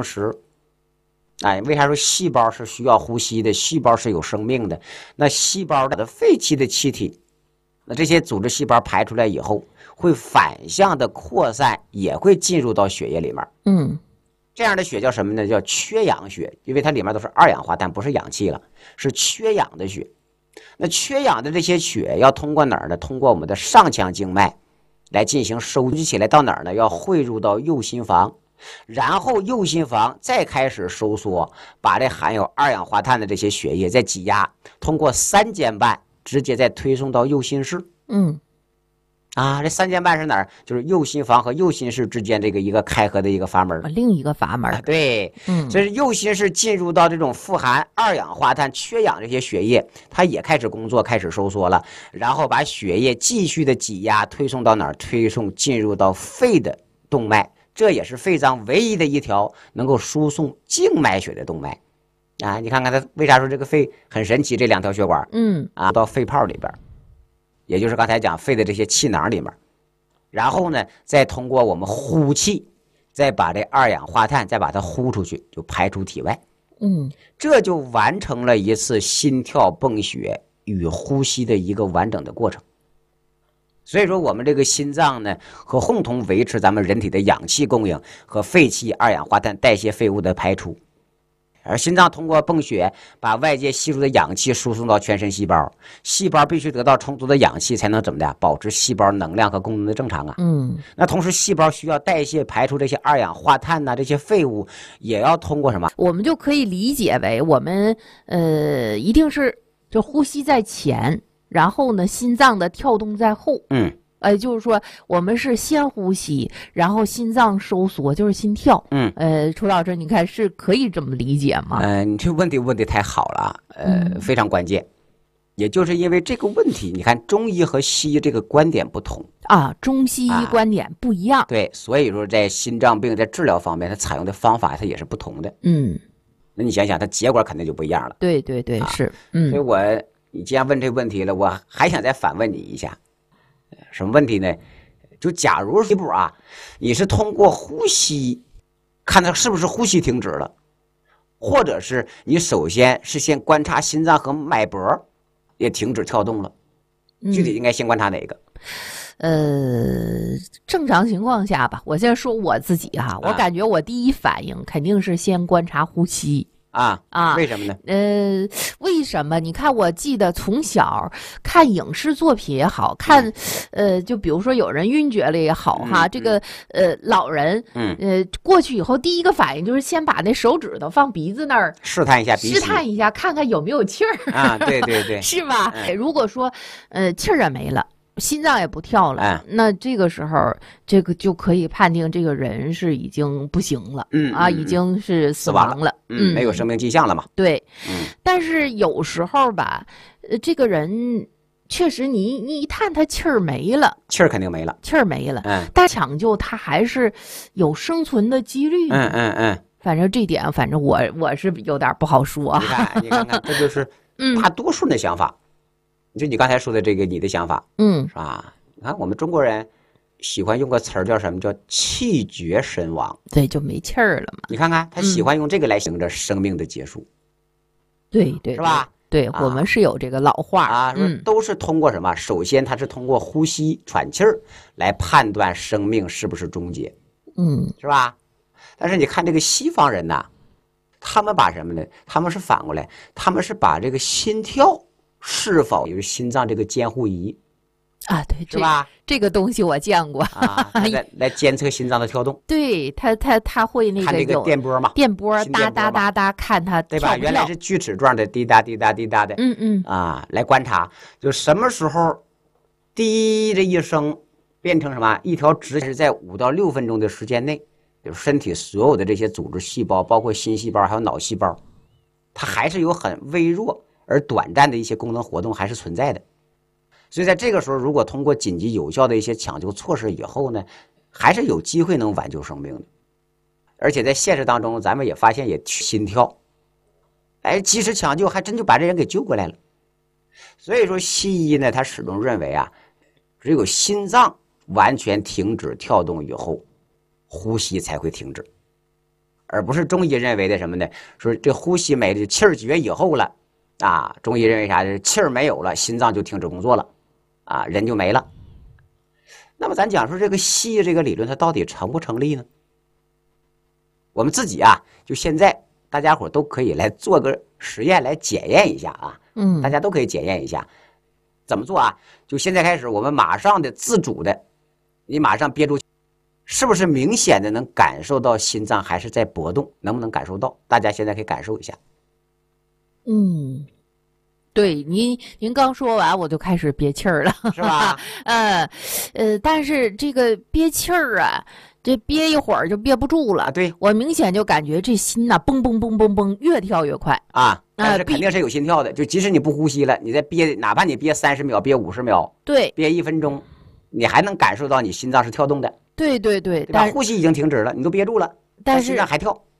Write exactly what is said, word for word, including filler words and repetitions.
时，哎，为啥说细胞是需要呼吸的？细胞是有生命的。那细胞的废弃的气体，那这些组织细胞排出来以后，会反向的扩散，也会进入到血液里面。 嗯， 这样的血叫什么呢？叫缺氧血，因为它里面都是二氧化碳，不是氧气了，是缺氧的血。那缺氧的这些血要通过哪儿呢？通过我们的上腔静脉来进行收集起来，到哪儿呢？要汇入到右心房，然后右心房再开始收缩，把这含有二氧化碳的这些血液再挤压，通过三尖瓣直接再推送到右心室。 嗯， 啊，这三尖瓣是哪儿？就是右心房和右心室之间这个一个开合的一个阀门， 另一个阀门。 啊、对， 嗯， 所以右心室进入到这种富含二氧化碳、缺氧这些血液，它也开始工作，开始收缩了，然后把血液继续的挤压，推送到哪儿？推送进入到肺的动脉，这也是肺脏唯一的一条能够输送静脉血的动脉。啊，你看看它为啥说这个肺很神奇？这两条血管， 嗯， 啊，到肺泡里边。也就是刚才讲肺的这些气囊里面，然后呢，再通过我们呼气，再把这二氧化碳再把它呼出去，就排出体外。 嗯， 这就完成了一次心跳泵血与呼吸的一个完整的过程。所以说，我们这个心脏呢，和共同维持咱们人体的氧气供应和废气、二氧化碳代谢废物的排出。而心脏通过泵血把外界吸入的氧气输送到全身细胞，细胞必须得到充足的氧气才能怎么的保持细胞能量和功能的正常啊。 嗯， 那同时细胞需要代谢排出这些二氧化碳呐、啊、这些废物，也要通过什么？ 我们就可以理解为我们呃一定是就呼吸在前，然后呢心脏的跳动在后。 嗯。 呃，就是说，我们是先呼吸，然后心脏收缩，就是心跳。 嗯， 呃，楚老师，你看是可以这么理解吗？ 嗯、呃，你这问题问得太好了，呃、嗯，非常关键。也就是因为这个问题，你看中医和西医这个观点不同啊，中西医观点不一样。啊、 对，所以说在心脏病在治疗方面，它采用的方法它也是不同的。 嗯， 那你想想，它结果肯定就不一样了。 对对对，啊、是。嗯， 所以我你既然问这个问题了，我还想再反问你一下。什么问题呢？就假如一步啊，你是通过呼吸看它是不是呼吸停止了，或者是你首先是先观察心脏和脉搏也停止跳动了，具体应该先观察哪个？ 呃，正常情况下吧，我先说我自己哈，我感觉我第一反应肯定是先观察呼吸。 啊啊， 为什么呢？ 呃，为什么？你看，我记得从小看影视作品也好看，呃，就比如说有人晕厥了也好哈， 嗯、 这个呃老人， 嗯， 呃过去以后第一个反应就是先把那手指头放鼻子那儿试探一下鼻息， 试探一下，看看有没有气儿啊，对对对， 是吧？ 嗯、 如果说呃气儿也没了。心脏也不跳了、 哎， 那这个时候，这个就可以判定这个人是已经不行了， 嗯啊，已经是死亡了， 嗯，没有生命迹象了嘛。 对， 嗯， 但是有时候吧，呃，这个人确实你你一探他气儿没了， 气儿肯定没了， 气儿没了， 嗯， 但抢救他还是有生存的几率， 嗯嗯嗯， 反正这点，反正我我是有点不好说啊。 你看，你看看，这就是大多数人的想法。就你刚才说的这个你的想法， 嗯， 是吧？你看我们中国人喜欢用个词儿叫什么？叫气绝身亡。 对，就没气儿了嘛。 你看看他喜欢用这个来形容着生命的结束，嗯、 对对， 是吧？ 对，我们是有这个老话啊， 嗯， 都是通过什么？首先，它是通过呼吸、喘气儿来判断生命是不是终结， 嗯， 是吧？但是你看这个西方人呐，他们把什么呢？他们是反过来，他们是把这个心跳是否有心脏这个监护仪啊，对， 是吧？ 这个东西我见过啊，来来监测心脏的跳动。 对他，他他会那个看这个电波嘛， 电波哒哒哒哒，看他对吧？原来是锯齿状的滴答滴答滴答的， 嗯嗯啊，来观察，就什么时候滴这一声变成什么一条直线，是在五到六分钟的时间内，就是身体所有的这些组织细胞，包括心细胞还有脑细胞，它还是有很微弱而短暂的一些功能活动还是存在的。所以在这个时候，如果通过紧急有效的一些抢救措施以后呢，还是有机会能挽救生命的。而且在现实当中，咱们也发现也心跳，哎，及时抢救还真就把这人给救过来了。所以说西医呢，他始终认为啊，只有心脏完全停止跳动以后，呼吸才会停止。 而不是中医认为的什么呢？说这呼吸没了，气儿绝以后了啊，中医认为啥呢？气儿没有了，心脏就停止工作了啊，人就没了。那么咱讲说这个西医这个理论它到底成不成立呢？我们自己啊，就现在大家伙都可以来做个实验来检验一下啊， 嗯， 大家都可以检验一下，怎么做啊？就现在开始，我们马上的自主的，你马上憋住气，是不是明显的能感受到心脏还是在搏动？能不能感受到？大家现在可以感受一下。 嗯，对，您您刚说完，我就开始憋气儿了， 是吧？ 呃呃，但是这个憋气儿啊，这憋一会儿就憋不住了。 啊，对我明显就感觉这心呐、嘣嘣嘣嘣嘣，越跳越快。 啊，但是呃肯定是有心跳的。就即使你不呼吸了，你再憋，哪怕你憋三十秒、憋五十秒、 对憋一分钟，你还能感受到你心脏是跳动的， 对对对， 对吧？ 但呼吸已经停止了，你都憋住了， 但是心脏还跳。